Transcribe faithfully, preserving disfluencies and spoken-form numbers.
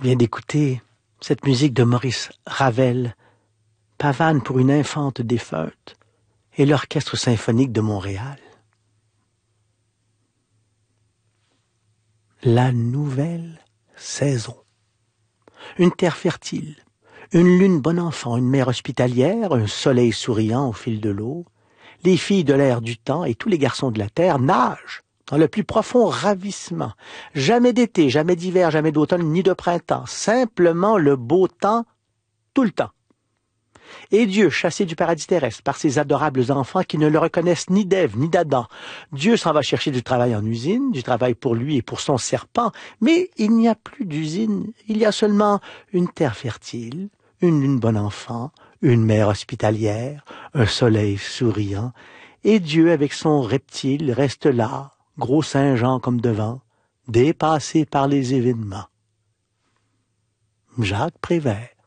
vient d'écouter cette musique de Maurice Ravel, pavane pour une infante défunte, et l'Orchestre symphonique de Montréal. La nouvelle saison. Une terre fertile, une lune bon enfant, une mer hospitalière, un soleil souriant au fil de l'eau. Les filles de l'air du temps et tous les garçons de la terre nagent dans le plus profond ravissement. Jamais d'été, jamais d'hiver, jamais d'automne, ni de printemps. Simplement le beau temps, tout le temps. Et Dieu, chassé du paradis terrestre par ses adorables enfants qui ne le reconnaissent ni d'Ève ni d'Adam. Dieu s'en va chercher du travail en usine, du travail pour lui et pour son serpent. Mais il n'y a plus d'usine, il y a seulement une terre fertile, une lune bon enfant, une mer hospitalière, un soleil souriant. Et Dieu, avec son reptile, reste là, gros Saint-Jean comme devant, dépassé par les événements. Jacques Prévert.